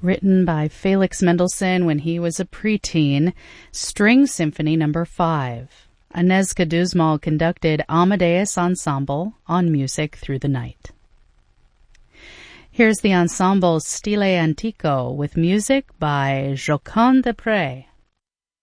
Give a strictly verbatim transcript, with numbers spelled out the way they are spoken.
written by Felix Mendelssohn when he was a preteen, String Symphony number five. Aneska Duzmal conducted Amadeus Ensemble on Music Through the Night. Here's the ensemble Stile Antico with music by Jocond Desprez.